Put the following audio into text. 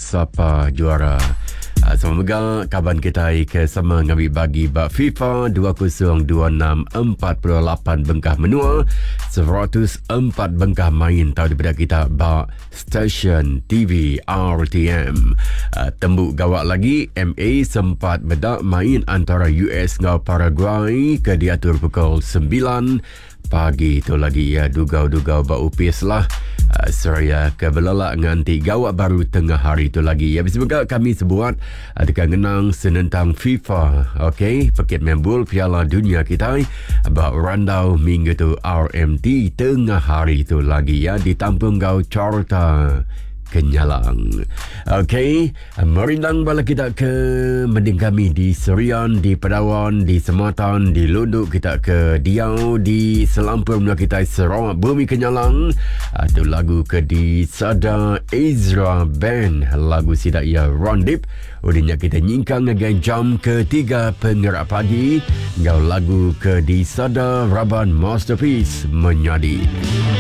siapa juara. Semoga kaban kita ke sama ngambil bagi bak FIFA 2026 48 bengkah menua 104 bengkah main tahu daripada kita bak stesen TV RTM. Tembuk gawak lagi MA sempat bedak main antara US dengan Paraguay ke diatur pukul 9 pagi tu lagi ya, dugau-dugau bau upis lah. Seraya ke belelak nganti gawak baru tengah hari tu lagi ya. Semoga kami sebuat dekat ngenang senentang FIFA, okey, pakit membul Piala Dunia kita bak randau minggu tu RMT tengah hari tu lagi ya, di Tampung Gau Corta Kenyalang. Okey, merindang bala kita ke mending kami di Serian, di Pedawan, di Sematan, di Lunduk, kita ke Diau, di Selampur mula kita Sarawak Bumi Kenyalang. Tu lagu ke di Sada Ezra Band, lagu sidak ia Rondip. Udinya kita nyingkang dengan jam ke-3 pengerak pagi. Ngau lagu ke di Sada Raban Masterpiece Menyadi.